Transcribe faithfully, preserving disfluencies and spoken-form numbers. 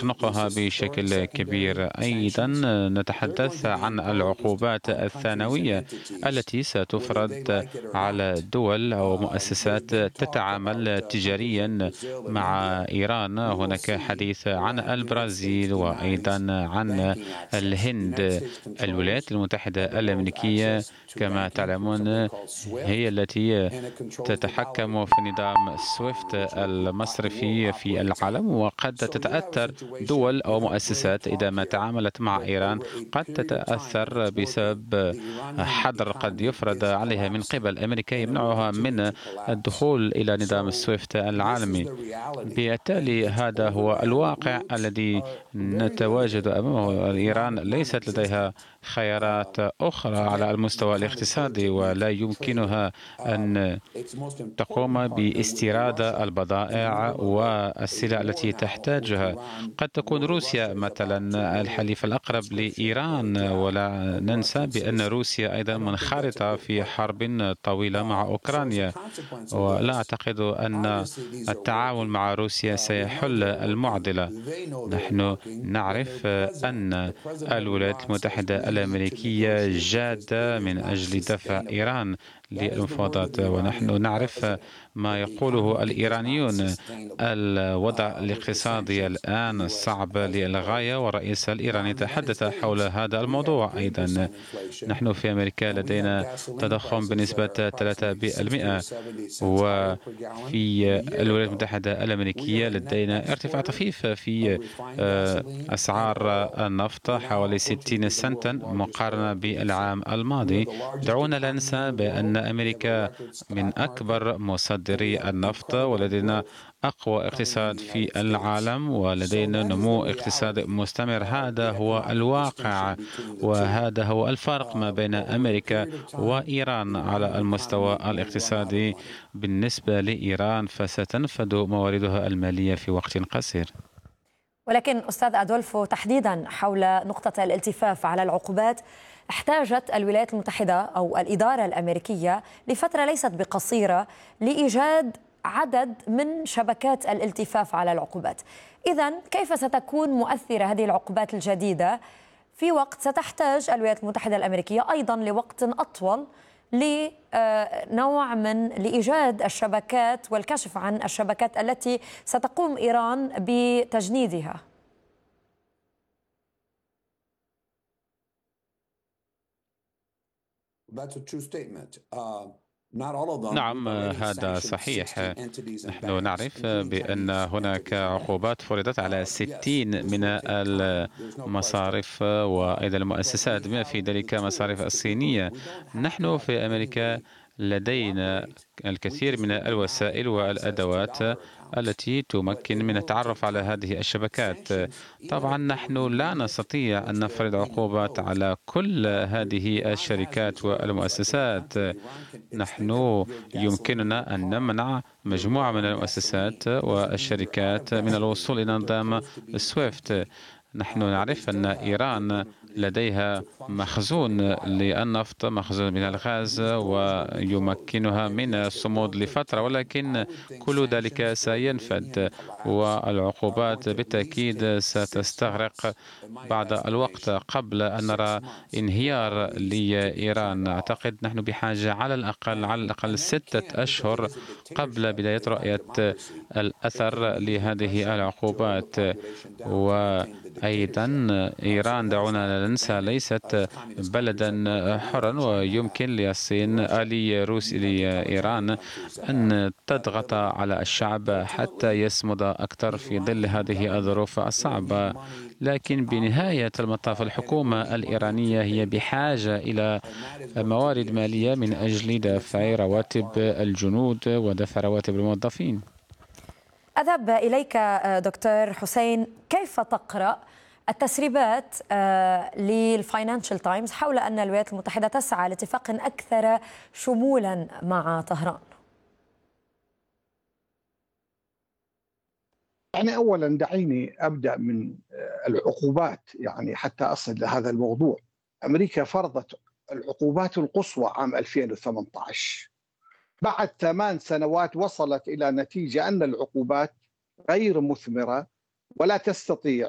تخنقها بشكل كبير. أيضا نتحدث عن العقوبات الثانوية التي ستفرض على دول أو مؤسسات تتعامل تجاريا مع إيران. هناك حديث عن البرازيل وأيضا عن الهند. الولايات المتحدة الأمريكية كما تعلمون هي التي تتحكم في نظام سويفت المصرفي في العالم، وقد تتأثر دول أو مؤسسات إذا ما تعاملت مع إيران، قد تتأثر بسبب حظر قد يفرض عليها من قبل أمريكا يمنعها من الدخول إلى نظام سويفت العالمي. بالتالي هذا هو الواقع الذي نتواجد أمامه. إيران ليست لديها خيارات أخرى على المستوى الاقتصادي، ولا يمكنها أن تقوم باستيراد البضائع والسلع التي تحتاجها. قد تكون روسيا مثلا الحليف الأقرب لإيران، ولا ننسى بأن روسيا أيضا منخرطة في حرب طويلة مع أوكرانيا، ولا أعتقد أن التعاون مع روسيا سيحل المعضلة. نحن نعرف أن الولايات المتحدة الأمريكية جادة من أجل دفع إيران للمفاوضات، ونحن نعرف ما يقوله الإيرانيون. الوضع الاقتصادي الآن صعب للغاية، والرئيس الإيراني تحدث حول هذا الموضوع. أيضا نحن في أمريكا لدينا تضخم بنسبة ثلاثة بالمئة، وفي الولايات المتحدة الأمريكية لدينا ارتفاع طفيف في أسعار النفط حوالي ستين سنتا مقارنة بالعام الماضي. دعونا لا ننسى بأن أمريكا من أكبر مصدري النفط، ولدينا أقوى اقتصاد في العالم، ولدينا نمو اقتصادي مستمر. هذا هو الواقع، وهذا هو الفرق ما بين أمريكا وإيران على المستوى الاقتصادي. بالنسبة لإيران فستنفد مواردها المالية في وقت قصير. ولكن أستاذ أدولفو، تحديدا حول نقطة الالتفاف على العقوبات، احتاجت الولايات المتحدة أو الإدارة الأمريكية لفترة ليست بقصيرة لإيجاد عدد من شبكات الالتفاف على العقوبات. إذن كيف ستكون مؤثرة هذه العقوبات الجديدة في وقت ستحتاج الولايات المتحدة الأمريكية أيضا لوقت أطول لنوع من لإيجاد الشبكات والكشف عن الشبكات التي ستقوم إيران بتجنيدها؟ نعم، هذا صحيح. نحن نعرف بأن هناك عقوبات فرضت على ستين من المصارف وأيضا المؤسسات، بما في ذلك مصارف الصينية. نحن في أمريكا لدينا الكثير من الوسائل والأدوات التي تمكن من التعرف على هذه الشبكات. طبعا نحن لا نستطيع أن نفرض عقوبات على كل هذه الشركات والمؤسسات. نحن يمكننا أن نمنع مجموعة من المؤسسات والشركات من الوصول إلى نظام سويفت. نحن نعرف أن إيران لديها مخزون للنفط، مخزون من الغاز، ويمكنها من الصمود لفترة، ولكن كل ذلك سينفد، والعقوبات بالتأكيد ستستغرق بعض الوقت قبل أن نرى انهيار لإيران. أعتقد نحن بحاجة على الأقل على الأقل ستة أشهر قبل بداية رؤية الأثر لهذه العقوبات. وأيضا إيران، دعونا لا ننسى، ليست بلدا حرا، ويمكن للصين لروسيا لإيران أن تضغط على الشعب حتى يصمد أكثر في ظل هذه الظروف الصعبة. لكن بنهاية المطاف الحكومة الإيرانية هي بحاجة إلى موارد مالية من أجل دفع رواتب الجنود ودفع رواتب الموظفين. أذهب إليك دكتور حسين، كيف تقرأ التسريبات للفاينانشال تايمز حول أن الولايات المتحدة تسعى لاتفاق أكثر شمولا مع طهران؟ يعني أولا دعيني أبدأ من العقوبات، يعني حتى أصل لهذا الموضوع. أمريكا فرضت العقوبات القصوى عام ألفين وثمانية عشر. بعد ثمان سنوات وصلت إلى نتيجة أن العقوبات غير مثمرة ولا تستطيع